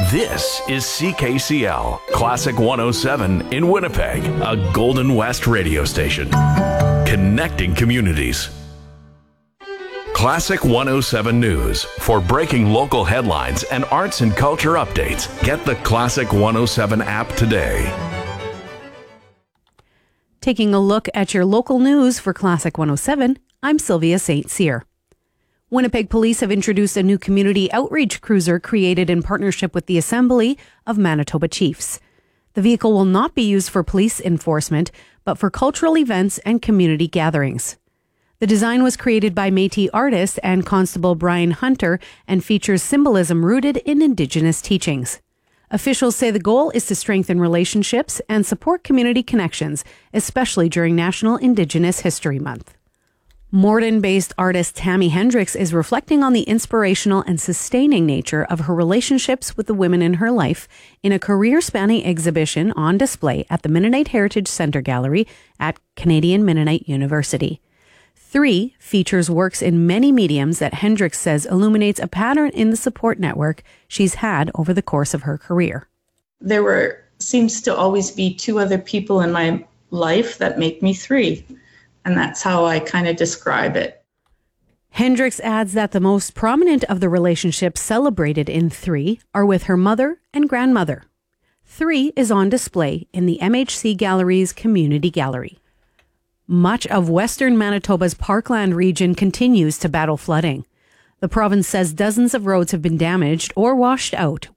This is CKCL, Classic 107 in Winnipeg, a Golden West radio station. Connecting communities. Classic 107 News. For breaking local headlines and arts and culture updates, get the Classic 107 app today. Taking a look at your local news for Classic 107, I'm Sylvia St. Cyr. Winnipeg Police have introduced a new community outreach cruiser created in partnership with the Assembly of Manitoba Chiefs. The vehicle will not be used for police enforcement, but for cultural events and community gatherings. The design was created by Métis artist and Constable Brian Hunter and features symbolism rooted in Indigenous teachings. Officials say the goal is to strengthen relationships and support community connections, especially during National Indigenous History Month. Morden-based artist Tammy Hendricks is reflecting on the inspirational and sustaining nature of her relationships with the women in her life in a career-spanning exhibition on display at the Mennonite Heritage Centre Gallery at Canadian Mennonite University. 3 features works in many mediums that Hendricks says illuminates a pattern in the support network she's had over the course of her career. There seems to always be 2 other people in my life that make me 3. And that's how I kind of describe it. Hendricks adds that the most prominent of the relationships celebrated in 3 are with her mother and grandmother. 3 is on display in the MHC Gallery's Community Gallery. Much of Western Manitoba's Parkland region continues to battle flooding. The province says dozens of roads have been damaged or washed out,